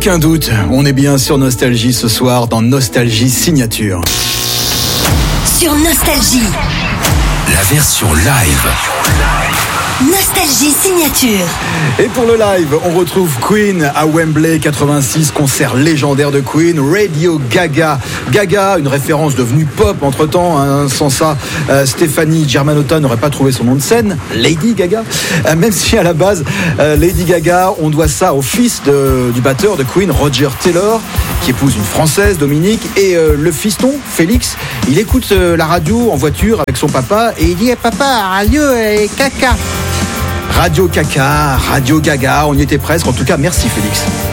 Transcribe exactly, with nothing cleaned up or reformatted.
Aucun doute, on est bien sur Nostalgie ce soir dans Nostalgie Signature. Sur Nostalgie, la version live. Nostalgie Signature. Et pour le live, on retrouve Queen à Wembley quatre-vingt-six, concert légendaire de Queen, Radio Gaga. Gaga, une référence devenue pop entre-temps, hein, sans ça, euh, Stéphanie Germanotta n'aurait pas trouvé son nom de scène, Lady Gaga. Euh, même si à la base, euh, Lady Gaga, on doit ça au fils de, du batteur de Queen, Roger Taylor, qui épouse une Française, Dominique, et euh, le fiston, Félix, il écoute euh, la radio en voiture avec son papa, et il dit hey, « Papa, radio et caca ». Radio Caca, Radio Gaga, on y était presque. En tout cas, merci Félix.